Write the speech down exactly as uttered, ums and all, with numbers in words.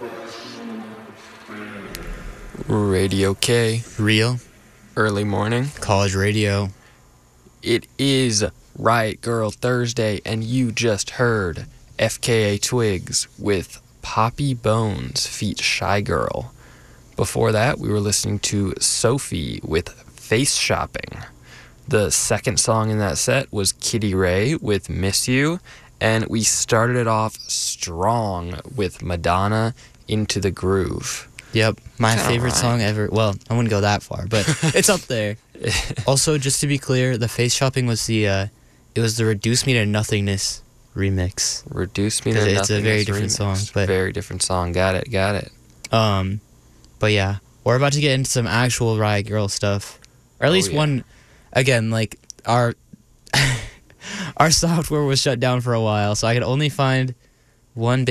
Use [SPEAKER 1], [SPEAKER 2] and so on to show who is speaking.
[SPEAKER 1] Radio K,
[SPEAKER 2] Real
[SPEAKER 1] early morning.
[SPEAKER 2] college radio.
[SPEAKER 1] It is Riot Girl Thursday, and you just heard F K A Twigs with Poppy Bones feat. Shy Girl. Before that, we were listening to Sophie with Face Shopping. The second song in that set was Kitty Ray with Miss You, and we started it off strong with Madonna, Into the Groove.
[SPEAKER 2] Yep, my
[SPEAKER 1] Sound
[SPEAKER 2] favorite
[SPEAKER 1] right.
[SPEAKER 2] song ever. Well, I wouldn't go that far, but it's up there. Also, just to be clear, the Face Shopping was the uh, it was the Reduce Me to Nothingness remix.
[SPEAKER 1] Reduce Me to
[SPEAKER 2] 'Cause
[SPEAKER 1] Nothingness.
[SPEAKER 2] it's a very different
[SPEAKER 1] remix.
[SPEAKER 2] song, but-
[SPEAKER 1] very different song. Got it, got it.
[SPEAKER 2] Um, but yeah, we're about to get into some actual Riot Girl stuff, or at
[SPEAKER 1] Oh,
[SPEAKER 2] least
[SPEAKER 1] yeah.
[SPEAKER 2] one. Again, like our our software was shut down for a while, so I could only find one.